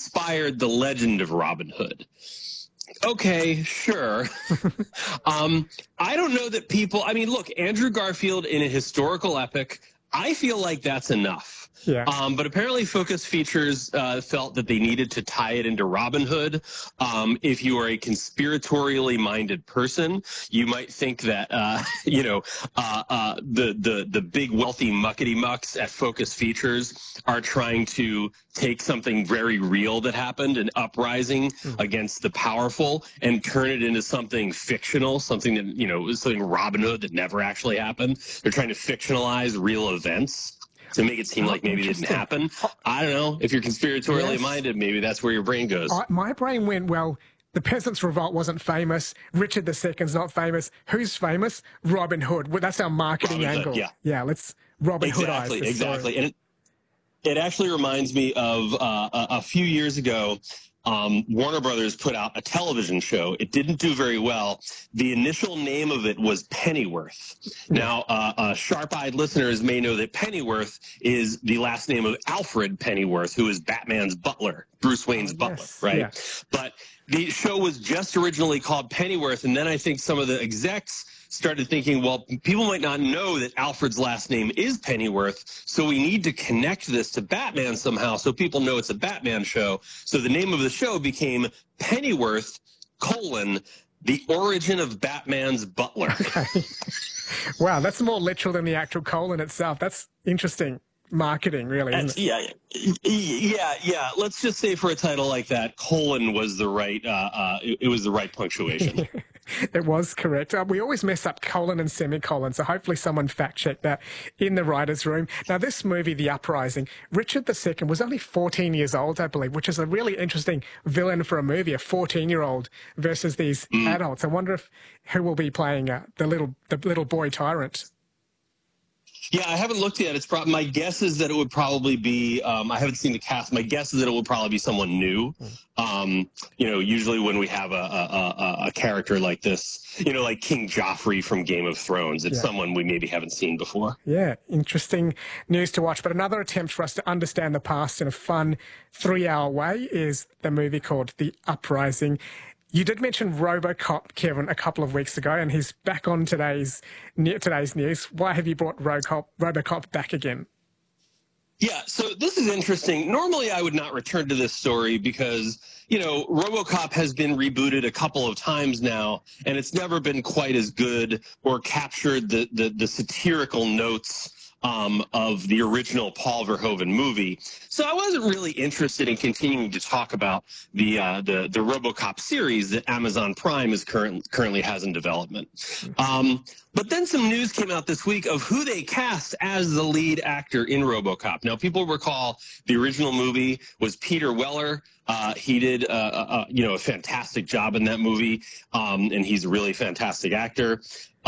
inspired the legend of Robin Hood. Okay, sure. I don't know that people, I mean, look, Andrew Garfield in a historical epic, I feel like that's enough. Yeah. But apparently Focus Features felt that they needed to tie it into Robin Hood. If you are a conspiratorially minded person, you might think that, the big wealthy muckety mucks at Focus Features are trying to take something very real that happened, an uprising against the powerful, and turn it into something fictional, something that, something Robin Hood that never actually happened. They're trying to fictionalize real events to make it seem like maybe it didn't happen. I don't know. If you're conspiratorially minded, maybe that's where your brain goes. My brain went, well, the Peasants' Revolt wasn't famous. Richard II's not famous. Who's famous? Robin Hood. Well, that's our marketing angle. Yeah, let's Robin Hoodize the Exactly. And it actually reminds me of a few years ago, Warner Brothers put out a television show. It didn't do very well. The initial name of it was Pennyworth. Now, sharp-eyed listeners may know that Pennyworth is the last name of Alfred Pennyworth, who is Batman's butler, Bruce Wayne's butler, right? Yeah. But the show was just originally called Pennyworth, and then I think some of the execs started thinking, well, people might not know that Alfred's last name is Pennyworth, so we need to connect this to Batman somehow so people know it's a Batman show. So the name of the show became Pennyworth, the origin of Batman's butler. Okay. Wow, that's more literal than the actual colon itself. That's interesting marketing, really, isn't it? Yeah. Let's just say for a title like that, colon was the right, it was the right punctuation. It was correct. We always mess up colon and semicolon, so hopefully someone fact-checked that in the writer's room. Now, this movie, The Uprising, Richard II was only 14 years old, I believe, which is a really interesting villain for a movie, a 14-year-old versus these adults. I wonder who will be playing the little boy tyrant. Yeah, I haven't looked yet. It's my guess is that it would probably be. I haven't seen the cast. My guess is that it would probably be someone new. Usually when we have a character like this, like King Joffrey from Game of Thrones, it's someone we maybe haven't seen before. Yeah, interesting news to watch. But another attempt for us to understand the past in a fun 3-hour way is the movie called The Uprising. You did mention RoboCop, Kevin, a couple of weeks ago, and he's back on today's news. Why have you brought RoboCop back again? Yeah, so this is interesting. Normally, I would not return to this story because, RoboCop has been rebooted a couple of times now, and it's never been quite as good or captured the satirical notes of the original Paul Verhoeven movie. So I wasn't really interested in continuing to talk about the RoboCop series that Amazon Prime is currently has in development. But then some news came out this week of who they cast as the lead actor in RoboCop. Now, people recall the original movie was Peter Weller. He did a fantastic job in that movie, and he's a really fantastic actor.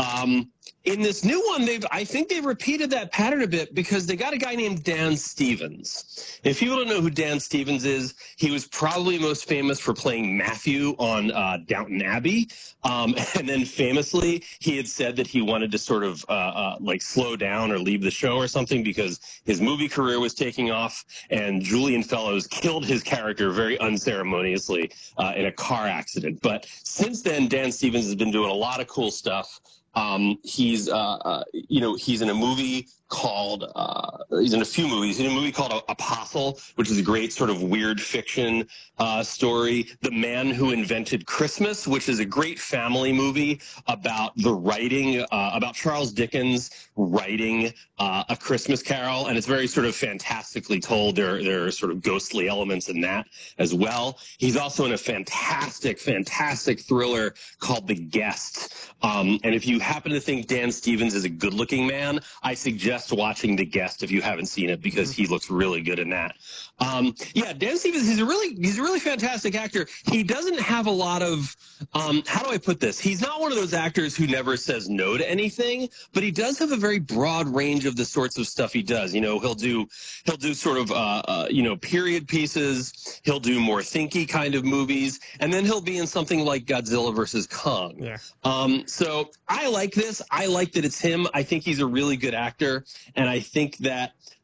In this new one, I think they've repeated that pattern a bit because they got a guy named Dan Stevens. If people don't know who Dan Stevens is, he was probably most famous for playing Matthew on Downton Abbey. And then famously, he had said that he wanted to sort of slow down or leave the show or something because his movie career was taking off, and Julian Fellows killed his character very unceremoniously in a car accident. But since then, Dan Stevens has been doing a lot of cool stuff. He's in a movie called, he's in a few movies. He's in a movie called Apostle, which is a great sort of weird fiction story. The Man Who Invented Christmas, which is a great family movie about the writing, about Charles Dickens writing A Christmas Carol, and it's very sort of fantastically told. There are sort of ghostly elements in that as well. He's also in a fantastic thriller called The Guest. And if you happen to think Dan Stevens is a good-looking man, I suggest watching The Guest if you haven't seen it because he looks really good in that. Dan Stevens, he's a really fantastic actor. He doesn't have a lot of, how do I put this? He's not one of those actors who never says no to anything, but he does have a very broad range of the sorts of stuff he does. He'll do sort of, period pieces. He'll do more thinky kind of movies, and then he'll be in something like Godzilla versus Kong. Yeah. So I like this. I like that it's him. I think he's a really good actor, and I think that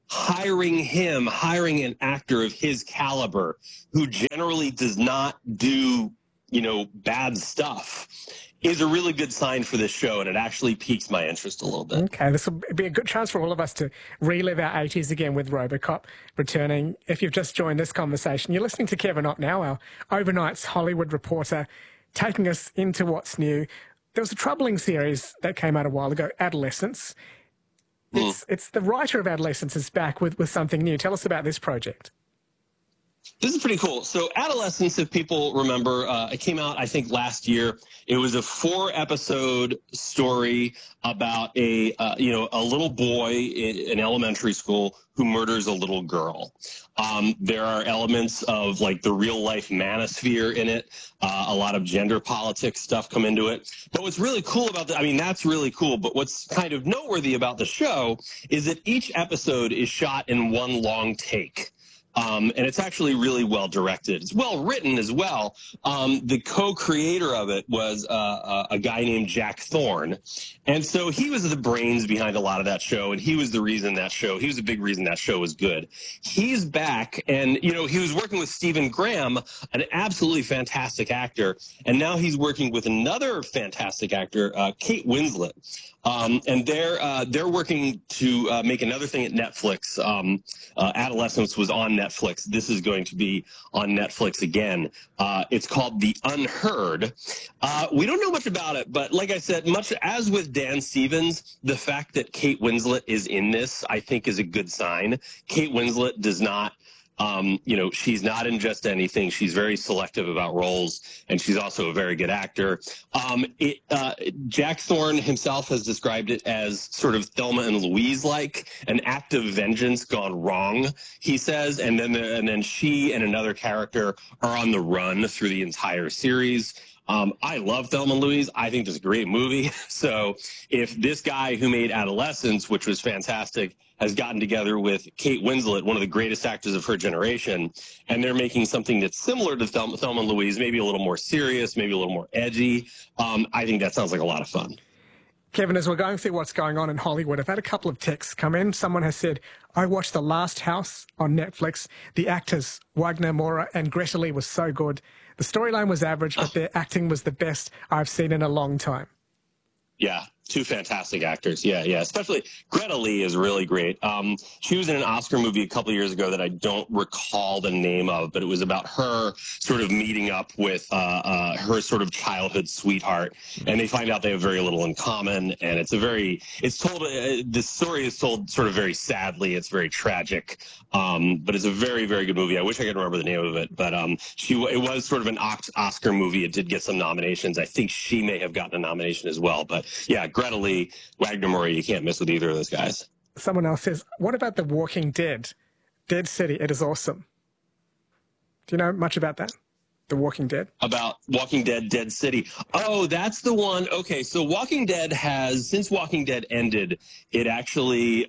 hiring an actor of his caliber who generally does not do, bad stuff is a really good sign for this show, and it actually piques my interest a little bit. Okay, this will be a good chance for all of us to relive our 80s again with RoboCop returning. If you've just joined this conversation, you're listening to Kevin Ott now, our overnight's Hollywood reporter, taking us into what's new. There was a troubling series that came out a while ago, Adolescence. It's the writer of Adolescence is back with something new. Tell us about this project. This is pretty cool. So Adolescence, if people remember, it came out, I think, last year. It was a 4-episode story about a little boy in elementary school who murders a little girl. There are elements of like the real life manosphere in it. A lot of gender politics stuff come into it. But what's really cool about that's really cool. But what's kind of noteworthy about the show is that each episode is shot in one long take. And it's actually really well directed. It's well written as well. The co-creator of it was a guy named Jack Thorne. And so he was the brains behind a lot of that show, and he was the big reason that show was good. He's back, and, he was working with Stephen Graham, an absolutely fantastic actor, and now he's working with another fantastic actor, Kate Winslet. And they're working to make another thing at Netflix. Adolescence was on Netflix. This is going to be on Netflix again. It's called The Unheard. We don't know much about it, but like I said, much as with Dan Stevens, the fact that Kate Winslet is in this, I think, is a good sign. Kate Winslet does not. She's not in just anything. She's very selective about roles, and she's also a very good actor. Jack Thorne himself has described it as sort of Thelma and Louise-like, an act of vengeance gone wrong, he says, and then she and another character are on the run through the entire series. I love Thelma and Louise. I think it's a great movie. So if this guy who made Adolescence, which was fantastic, has gotten together with Kate Winslet, one of the greatest actors of her generation, and they're making something that's similar to Thelma and Louise, maybe a little more serious, maybe a little more edgy, I think that sounds like a lot of fun. Kevin, as we're going through what's going on in Hollywood, I've had a couple of texts come in. Someone has said, I watched The Last House on Netflix. The actors, Wagner Moura and Greta Lee, was so good. The storyline was average, but their acting was the best I've seen in a long time. Yeah, two fantastic actors. Yeah. Especially Greta Lee is really great. She was in an Oscar movie a couple of years ago that I don't recall the name of, but it was about her sort of meeting up with her sort of childhood sweetheart, and they find out they have very little in common. And the story is told sort of very sadly. It's very tragic, but it's a very, very good movie. I wish I could remember the name of it, but it was sort of an Oscar movie. It did get some nominations. I think she may have gotten a nomination as well, but yeah. Greta Lee, Wagner Moura, you can't miss with either of those guys. Someone else says, what about The Walking Dead? Dead City, it is awesome. Do you know much about that? The Walking Dead? About Walking Dead, Dead City. Oh, that's the one. Okay, so Walking Dead since Walking Dead ended, it actually,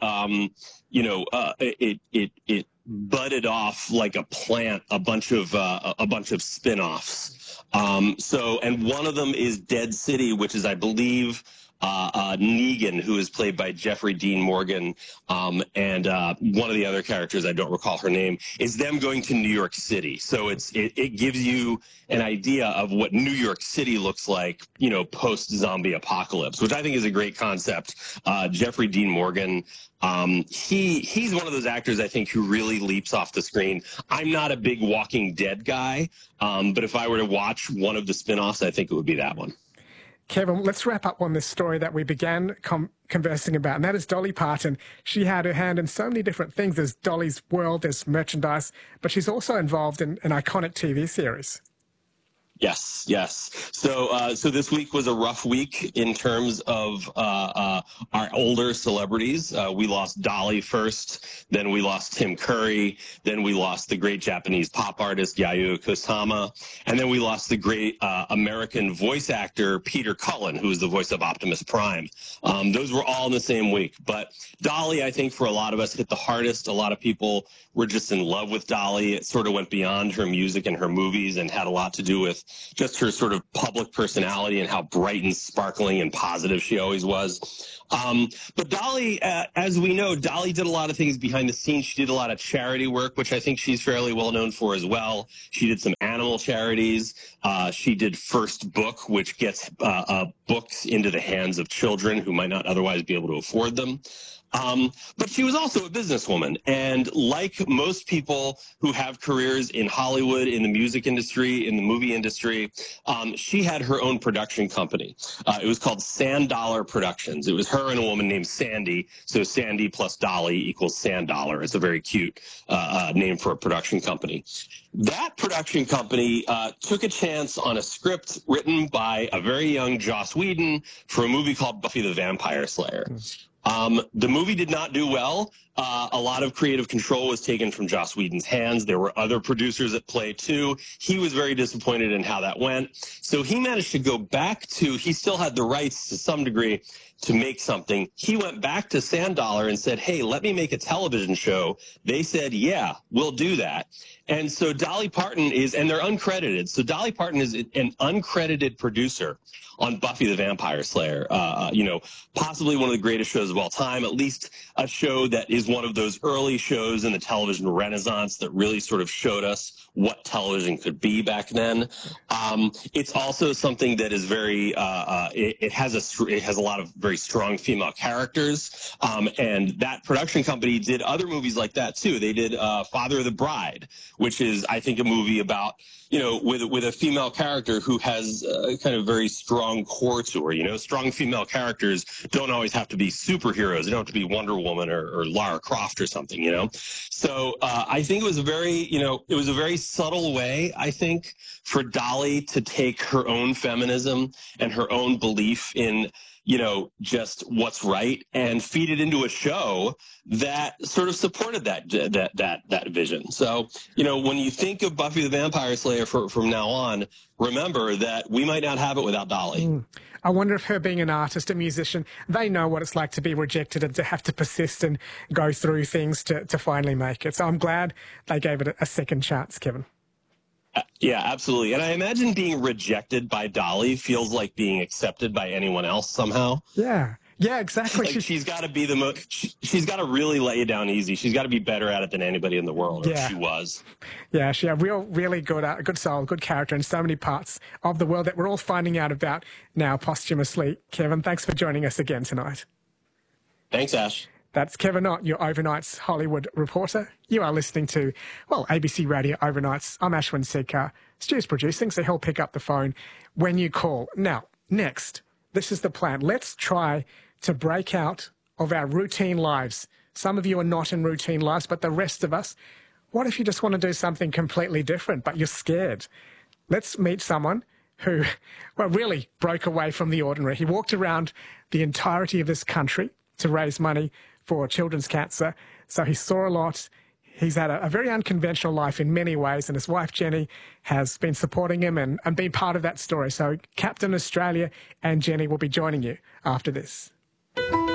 it budded off like a plant, a bunch of spin-offs. And one of them is Dead City, which is, I believe, Negan, who is played by Jeffrey Dean Morgan, and one of the other characters, I don't recall her name, is them going to New York City. So it gives you an idea of what New York City looks like, post-zombie apocalypse, which I think is a great concept. Jeffrey Dean Morgan, he's one of those actors, I think, who really leaps off the screen. I'm not a big Walking Dead guy, but if I were to watch one of the spinoffs, I think it would be that one. Kevin, let's wrap up on this story that we began conversing about, and that is Dolly Parton. She had her hand in so many different things. There's Dolly's World, there's merchandise, but she's also involved in an iconic TV series. Yes. So this week was a rough week in terms of our older celebrities. We lost Dolly first, then we lost Tim Curry, then we lost the great Japanese pop artist Yayoi Kusama, and then we lost the great American voice actor Peter Cullen, who was the voice of Optimus Prime. Those were all in the same week. But Dolly, I think, for a lot of us, hit the hardest. A lot of people were just in love with Dolly. It sort of went beyond her music and her movies and had a lot to do with just her sort of public personality and how bright and sparkling and positive she always was. But Dolly, as we know, Dolly did a lot of things behind the scenes. She did a lot of charity work, which I think she's fairly well known for as well. She did some animal charities. She did First Book, which gets books into the hands of children who might not otherwise be able to afford them. But she was also a businesswoman. And like most people who have careers in Hollywood, in the music industry, in the movie industry, she had her own production company. It was called Sand Dollar Productions. It was her and a woman named Sandy. So Sandy plus Dolly equals Sand Dollar. It's a very cute name for a production company. That production company took a chance on a script written by a very young Joss Whedon for a movie called Buffy the Vampire Slayer. The movie did not do well. A lot of creative control was taken from Joss Whedon's hands. There were other producers at play, too. He was very disappointed in how that went. So he managed to go back to, he still had the rights to some degree to make something. He went back to Sand Dollar and said, hey, let me make a television show. They said, yeah, we'll do that. And so Dolly Parton is, and they're uncredited. So Dolly Parton is an uncredited producer on Buffy the Vampire Slayer. You know, possibly one of the greatest shows of all time, at least a show that is one of those early shows in the television renaissance that really sort of showed us what television could be back then. It's also something that is very, it has a lot of very strong female characters. And that production company did other movies like that too. They did Father of the Bride, which is, I think, a movie about, you know, with a female character who has kind of very strong core to her. You know, strong female characters don't always have to be superheroes. They don't have to be Wonder Woman or Lara Croft or something, you know. So I think it was a very, you know, it was a very subtle way, I think, for Dolly to take her own feminism and her own belief in, you know, just what's right and feed it into a show that sort of supported that vision. So, you know, when you think of Buffy the Vampire Slayer from now on, remember that we might not have it without Dolly. I wonder if her being an artist, a musician, they know what it's like to be rejected and to have to persist and go through things to finally make it. So I'm glad they gave it a second chance, Kevin. Yeah, absolutely. And I imagine being rejected by Dolly feels like being accepted by anyone else somehow. Yeah. Yeah, exactly. Like she's got to be the most. She's got to really lay you down easy. She's got to be better at it than anybody in the world. Yeah. Or she was. Yeah, she had really good soul, good character in so many parts of the world that we're all finding out about now posthumously. Kevin, thanks for joining us again tonight. Thanks, Ash. That's Kevin Ott, your Overnight's Hollywood reporter. You are listening to, well, ABC Radio Overnights. I'm Ashwin Sedkar. Stu's producing, so he'll pick up the phone when you call. Now, next, this is the plan. Let's try to break out of our routine lives. Some of you are not in routine lives, but the rest of us, what if you just want to do something completely different, but you're scared? Let's meet someone who, well, really broke away from the ordinary. He walked around the entirety of this country to raise money for children's cancer. So he saw a lot. He's had a very unconventional life in many ways, and his wife, Jenny, has been supporting him and been part of that story. So Captain Australia and Jenny will be joining you after this.